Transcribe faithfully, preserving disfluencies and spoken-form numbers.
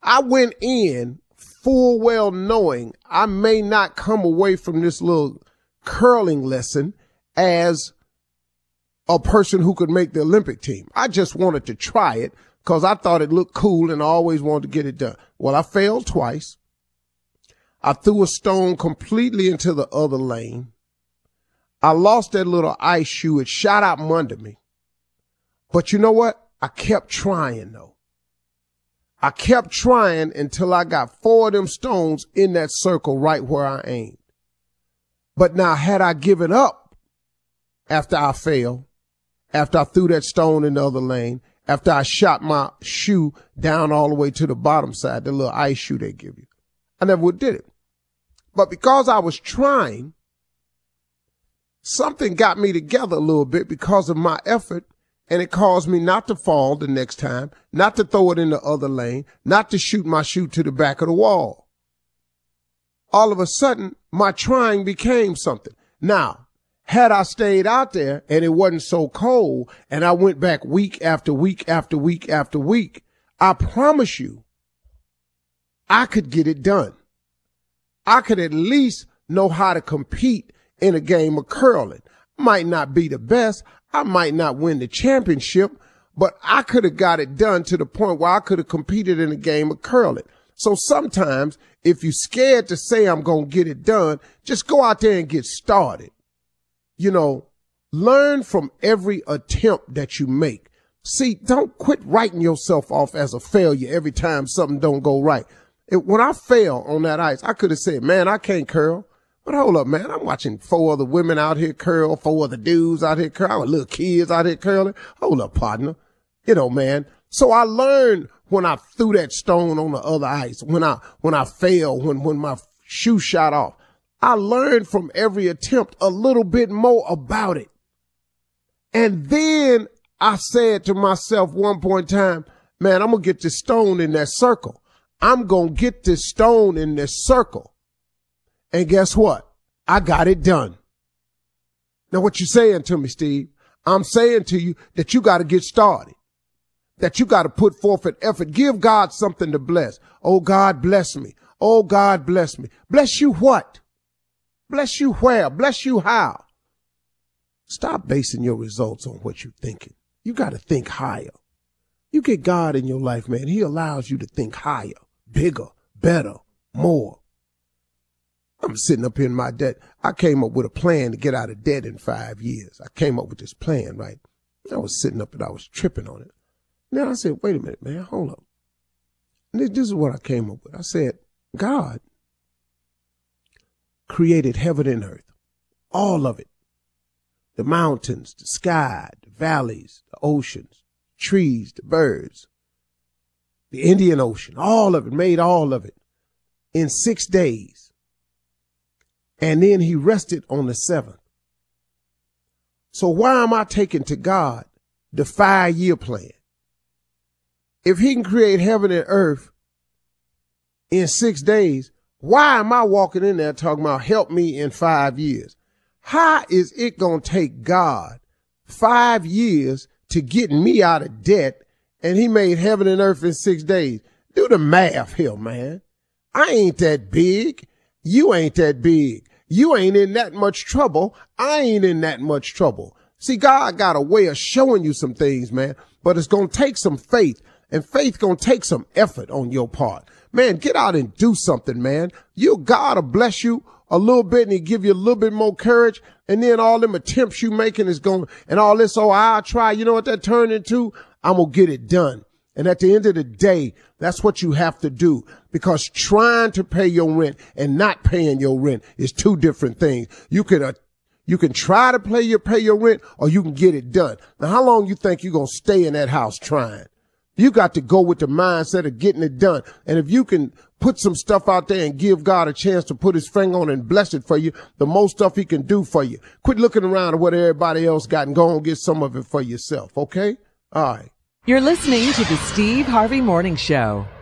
I went in full well knowing I may not come away from this little curling lesson as a person who could make the Olympic team. I just wanted to try it because I thought it looked cool and I always wanted to get it done. Well, I failed twice. I threw a stone completely into the other lane. I lost that little ice shoe. It shot out from under me. But you know what? I kept trying, though. I kept trying until I got four of them stones in that circle right where I aimed. But now, had I given up after I failed, after I threw that stone in the other lane, after I shot my shoe down all the way to the bottom side, the little ice shoe they give you, I never would did it. But because I was trying, something got me together a little bit because of my effort. And it caused me not to fall the next time, not to throw it in the other lane, not to shoot my shoe to the back of the wall. All of a sudden, my trying became something. Now, had I stayed out there and it wasn't so cold and I went back week after week after week after week, I promise you, I could get it done. I could at least know how to compete in a game of curling. Might not be the best. I might not win the championship, but I could have got it done to the point where I could have competed in a game of curling. So sometimes if you're scared to say I'm going to get it done, just go out there and get started. You know, learn from every attempt that you make. See, don't quit writing yourself off as a failure every time something don't go right. It, when I fail on that ice, I could have said, man, I can't curl. But hold up, man, I'm watching four other women out here curl, four other dudes out here curling, little kids out here curling. Hold up, partner. You know, man. So I learned when I threw that stone on the other ice, when I, when I failed, when, when my shoe shot off. I learned from every attempt a little bit more about it. And then I said to myself one point in time, man, I'm going to get this stone in that circle. I'm going to get this stone in this circle. And guess what? I got it done. Now, what you saying to me, Steve? I'm saying to you that you got to get started, that you got to put forth an effort. Give God something to bless. Oh, God, bless me. Oh, God, bless me. Bless you what? Bless you where? Bless you how? Stop basing your results on what you're thinking. You got to think higher. You get God in your life, man. He allows you to think higher, bigger, better, more. I'm sitting up here in my debt. I came up with a plan to get out of debt in five years. I came up with this plan, right? I was sitting up and I was tripping on it. Then I said, wait a minute, man, hold up. And this, this is what I came up with. I said, God created heaven and earth, all of it. The mountains, the sky, the valleys, the oceans, trees, the birds, the Indian Ocean, all of it, made all of it in six days. And then he rested on the seventh. So why am I taking to God the five-year plan? If he can create heaven and earth in six days, why am I walking in there talking about help me in five years? How is it going to take God five years to get me out of debt and he made heaven and earth in six days? Do the math here, man. I ain't that big. You ain't that big. You ain't in that much trouble. I ain't in that much trouble. See, God got a way of showing you some things, man, but it's going to take some faith, and faith going to take some effort on your part. Man, get out and do something, man. You, God will bless you a little bit and he give you a little bit more courage. And then all them attempts you making is going, and all this, oh, I'll try. You know what that turned into? I'm going to get it done. And at the end of the day, that's what you have to do, because trying to pay your rent and not paying your rent is two different things. You can, uh, you can try to pay your, pay your rent, or you can get it done. Now, how long you think you're going to stay in that house trying? You got to go with the mindset of getting it done. And if you can put some stuff out there and give God a chance to put his finger on it and bless it for you, the most stuff he can do for you. Quit looking around at what everybody else got and go and get some of it for yourself. Okay? All right. You're listening to the Steve Harvey Morning Show.